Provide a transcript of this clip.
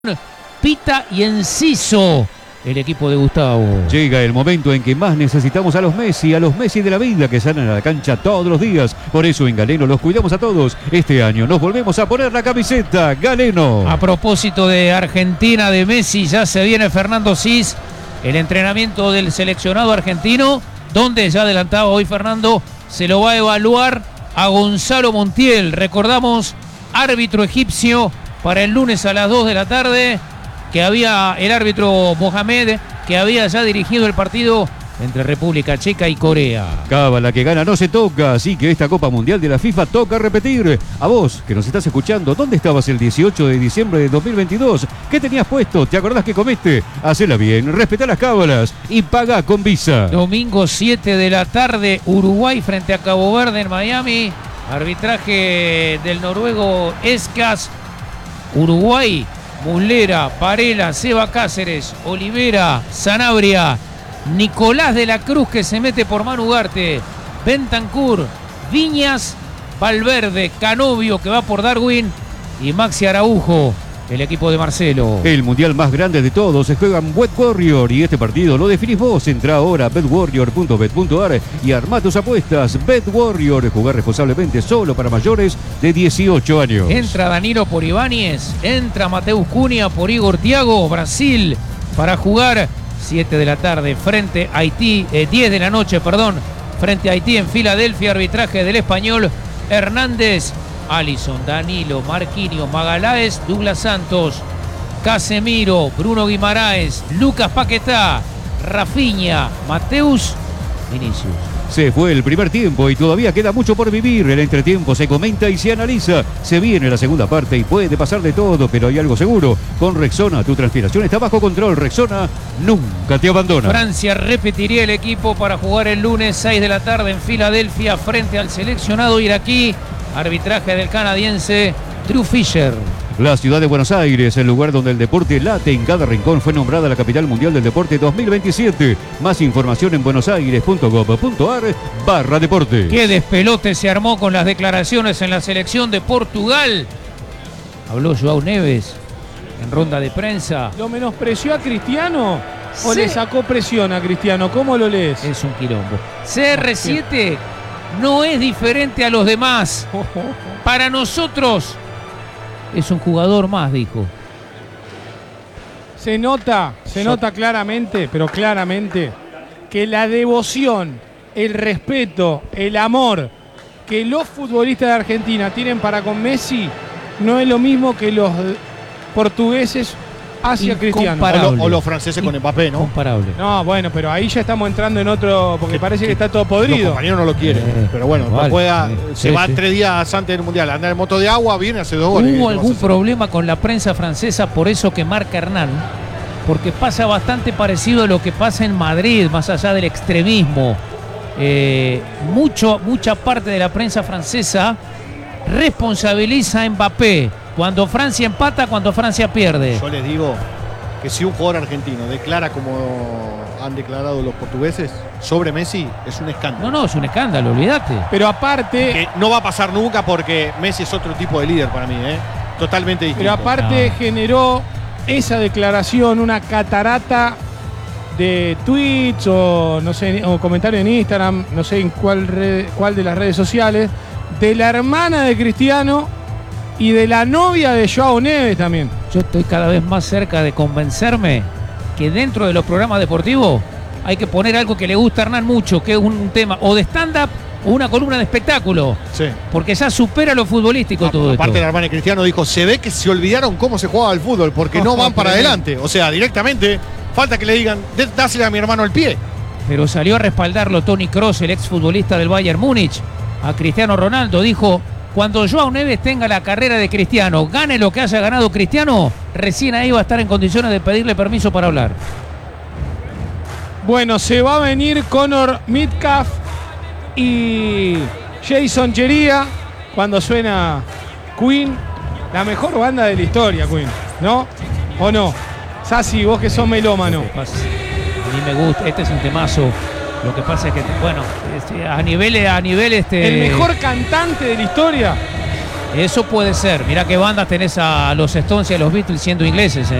Pita y Enciso, el equipo de Gustavo. Llega el momento en que más necesitamos a los Messi de la vida que salen a la cancha todos los días. Por eso en Galeno los cuidamos a todos. Este año nos volvemos a poner la camiseta Galeno. A propósito de Argentina, de Messi, ya se viene Fernando Cis, el entrenamiento del seleccionado argentino, donde ya adelantaba hoy Fernando, se lo va a evaluar a Gonzalo Montiel. Recordamos, árbitro egipcio para el lunes a las 2 de la tarde, que había el árbitro Mohamed, que había ya dirigido el partido entre República Checa y Corea. Cábala que gana no se toca, así que esta Copa Mundial de la FIFA toca repetir. A vos, que nos estás escuchando, ¿dónde estabas el 18 de diciembre de 2022? ¿Qué tenías puesto? ¿Te acordás que comiste? Hacela bien, respetá las cábalas y paga con Visa. Domingo 7 de la tarde, Uruguay frente a Cabo Verde en Miami. Arbitraje del noruego Escas. Uruguay, Muslera, Varela, Seba Cáceres, Olivera, Sanabria, Nicolás de la Cruz, que se mete por Manu Ugarte, Bentancur, Viñas, Valverde, Canovio, que va por Darwin, y Maxi Araujo, el equipo de Marcelo. El mundial más grande de todos se juega en Bet Warrior y este partido lo definís vos. Entrá ahora a betwarrior.bet.ar y armá tus apuestas. Bet Warrior, jugar responsablemente, solo para mayores de 18 años. Entra Danilo por Ibáñez, entra Mateus Cunha por Igor Thiago. Brasil para jugar 7 de la tarde frente a Haití, 10 de la noche, perdón, frente a Haití en Filadelfia. Arbitraje del español Hernández. Alisson, Danilo, Marquinhos, Magaláes, Douglas Santos, Casemiro, Bruno Guimaraes, Lucas Paquetá, Rafinha, Mateus, Vinicius. Se fue el primer tiempo y todavía queda mucho por vivir. El entretiempo se comenta y se analiza. Se viene la segunda parte y puede pasar de todo, pero hay algo seguro. Con Rexona, tu transpiración está bajo control. Rexona nunca te abandona. Francia repetiría el equipo para jugar el lunes 6 de la tarde en Filadelfia frente al seleccionado iraquí. Arbitraje del canadiense Drew Fisher. La ciudad de Buenos Aires, el lugar donde el deporte late en cada rincón, fue nombrada la capital mundial del deporte 2027. Más información en buenosaires.gov.ar/deporte. Qué despelote se armó con las declaraciones en la selección de Portugal. Habló João Neves en ronda de prensa. ¿Lo menospreció a Cristiano o Sí. le sacó presión a Cristiano? ¿Cómo lo lees? Es un quilombo. CR7 no es diferente a los demás. Para nosotros es un jugador más, dijo. Se nota claramente, pero claramente, que la devoción, el respeto, el amor que los futbolistas de Argentina tienen para con Messi no es lo mismo que los portugueses hacia Cristiano. O los franceses con Mbappé, ¿no? Comparable. No, bueno, pero ahí ya estamos entrando en otro, porque parece que está todo Los podrido. compañeros no lo quieren, pero bueno, vale, juega, sí, se va sí. 3 días antes del Mundial, anda en moto de agua, viene, hace 2 goles. ¿Hubo ¿Qué algún vas a hacer? problema con la prensa francesa por eso que marca Hernán? Porque pasa bastante parecido a lo que pasa en Madrid, más allá del extremismo. Mucha parte de la prensa francesa responsabiliza a Mbappé cuando Francia empata, cuando Francia pierde. Yo les digo que si un jugador argentino declara como han declarado los portugueses sobre Messi, es un escándalo. No, es un escándalo, olvídate. Pero aparte, Que no va a pasar nunca porque Messi es otro tipo de líder para mí, totalmente distinto. pero aparte No. generó esa declaración una catarata de tweets o no sé, o comentarios en Instagram, no sé en cuál de las redes sociales, de la hermana de Cristiano y de la novia de João Neves también. Yo estoy cada vez más cerca de convencerme que dentro de los programas deportivos hay que poner algo que le gusta a Hernán mucho, que es un tema o de stand-up o una columna de espectáculo, Sí. porque ya supera lo futbolístico todo Aparte, esto. la hermana de Cristiano dijo: se ve que se olvidaron cómo se jugaba el fútbol porque no van para adelante. O sea, directamente, falta que le digan: dásele a mi hermano el pie. Pero salió a respaldarlo Toni Kroos, el exfutbolista del Bayern Múnich, a Cristiano Ronaldo. Dijo: cuando João Neves tenga la carrera de Cristiano, gane lo que haya ganado Cristiano, recién ahí va a estar en condiciones de pedirle permiso para hablar. Bueno, se va a venir Conor Metcalf y Jason Chería cuando suena Queen, la mejor banda de la historia, Queen, ¿no? ¿O no? Sassi, vos que sos melómano. A mí me gusta, este es un temazo. Lo que pasa es que, bueno, a nivel El mejor cantante de la historia Eso puede ser. Mirá qué bandas tenés a los Stones y a los Beatles siendo ingleses.